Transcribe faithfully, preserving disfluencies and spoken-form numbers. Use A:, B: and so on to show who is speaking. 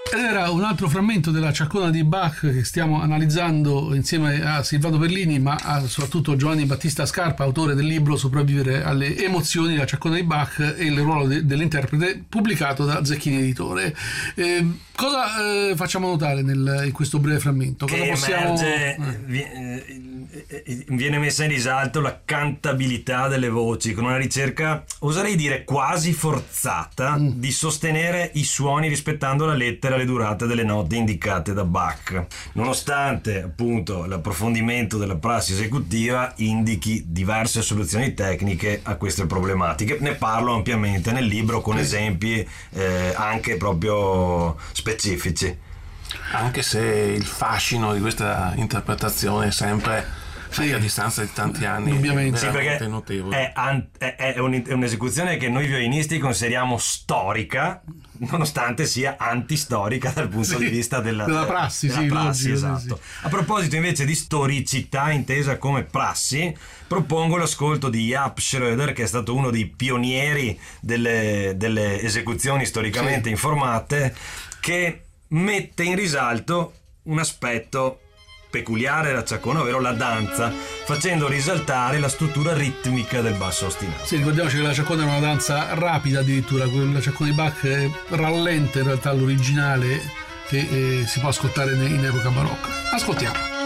A: Ed era un altro frammento della Ciaccona di Bach che stiamo analizzando insieme a Silvano Perlini, ma a soprattutto Giovanni Battista Scarpa, autore del libro Sopravvivere alle emozioni, la Ciaccona di Bach e il ruolo de- dell'interprete, pubblicato da Zecchini Editore. Eh, cosa eh, facciamo notare nel, in questo breve frammento? Cosa
B: che
A: possiamo...
B: emerge,
A: eh.
B: vi- eh, viene messa in risalto la cantabilità delle voci, con una ricerca, oserei dire quasi forzata, mm. di sostenere i suoni rispettando la lettera e le durate delle note indicate da Bach, nonostante appunto l'approfondimento della prassi esecutiva indichi diverse soluzioni tecniche a queste problematiche. Ne parlo ampiamente nel libro con sì. esempi eh, anche proprio specifici.
C: Anche se il fascino di questa interpretazione è sempre, sì, a distanza di tanti anni,
A: ovviamente,
B: sì, perché
C: notevole.
B: È, an- è, è, un, è un'esecuzione che noi violinisti consideriamo storica, nonostante sia antistorica dal punto
A: sì,
B: di vista della,
A: della prassi,
B: della
A: sì,
B: prassi,
A: logico,
B: esatto.
A: sì, sì.
B: A proposito invece di storicità intesa come prassi, propongo l'ascolto di Jaap Schröder, che è stato uno dei pionieri delle, delle esecuzioni storicamente sì. informate, che mette in risalto un aspetto peculiare della Ciaccona, ovvero la danza, facendo risaltare la struttura ritmica del basso ostinato.
A: Sì, ricordiamoci che la Ciaccona è una danza rapida, addirittura la Ciaccona di Bach è rallenta in realtà l'originale, che eh, si può ascoltare in epoca barocca. Ascoltiamo.